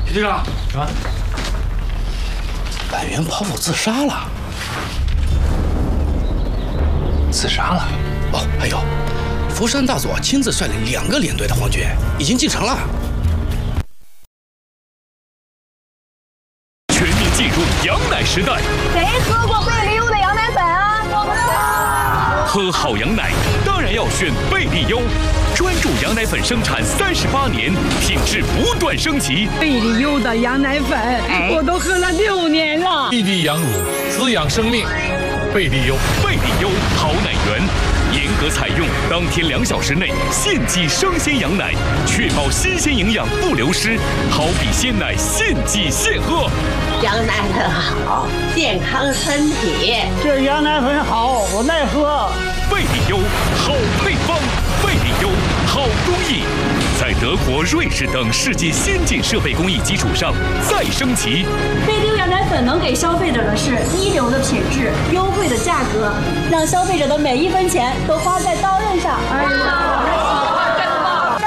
徐队长啊， 板垣跑步自杀了。 自杀了？ 哦，还有，福山大佐亲自率领2个连队的皇军已经进城了。 全面进入羊奶时代。 谁喝过贝利优的羊奶粉啊？我不知道。 喝好羊奶当然要选贝利优。专注羊奶粉生产38年，品质不断升级。 贝利优的羊奶粉，我都喝了6年了。 一滴羊乳，滋养生命。贝利优， 贝利优好奶源，严格采用当天2小时内现挤生鲜羊奶，确保新鲜营养不流失，好比鲜奶现挤现喝。 羊奶粉好，健康身体。 这羊奶粉好，我耐喝。 贝利优好配方，贝利优好工艺，在德国、瑞士等世界先进设备工艺基础上再升级。 贝利优羊奶粉能给消费者的是一流的品质、优惠的价格，让消费者的每1分钱都花在刀刃上。哎呀，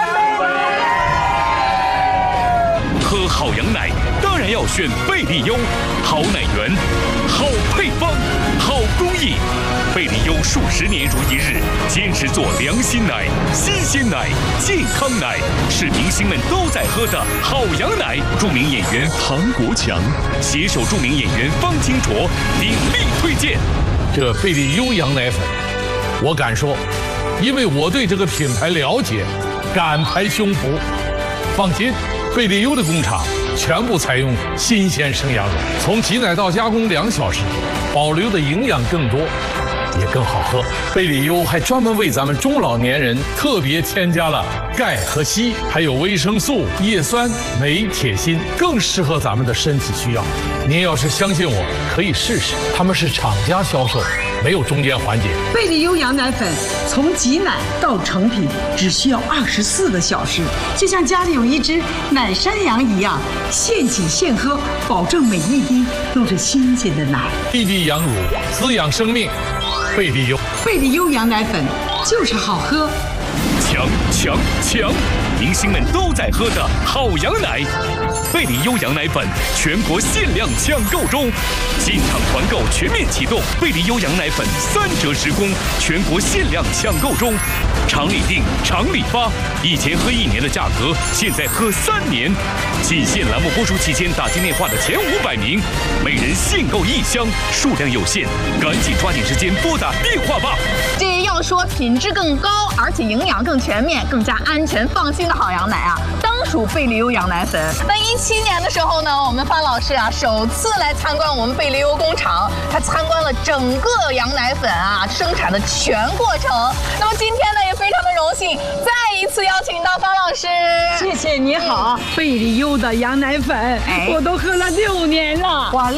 喝好羊奶当然要选贝利优，好奶源，好配方，好工艺。贝利优数10年如一日，坚持做良心奶、新鲜奶、健康奶，是明星们都在喝的好羊奶。著名演员唐国强携手著名演员方清卓鼎力推荐。 这贝利优羊奶粉，我敢说，因为我对这个品牌了解，敢拍胸脯。放心，贝利优的工厂全部采用新鲜生羊乳，从挤奶到加工2小时，保留的营养更多，也更好喝。贝利优还专门为咱们中老年人特别添加了钙和硒，还有维生素、叶酸、镁、铁、锌，更适合咱们的身体需要。您要是相信我，可以试试，他们是厂家销售，没有中间环节。 贝利优羊奶粉从挤奶到成品只需要24个小时，就像家里有一只奶山羊一样，现挤现喝，保证每一滴都是新鲜的奶。 一滴羊乳，滋养生命。贝利优， 贝利优羊奶粉就是好喝。 强强强！明星们都在喝的好羊奶，贝利优羊奶粉全国限量抢购中，进场团购全面启动，贝利优羊奶粉3折10供，全国限量抢购中，厂里订，厂里发，以前喝1年的价格，现在喝3年。仅限栏目播出期间打进电话的前500名，每人限购1箱，数量有限，赶紧抓紧时间拨打电话吧。 这要说品质更高，而且营养更全面、更加安全放心的好羊奶啊，当属贝利优羊奶粉。在17年的时候呢，我们范老师啊首次来参观我们贝利优工厂，他参观了整个羊奶粉啊生产的全过程。那么今天呢，也非常的荣幸，再一次邀请到方老师。 谢谢你好，贝利优的羊奶粉，我都喝了6年了。哇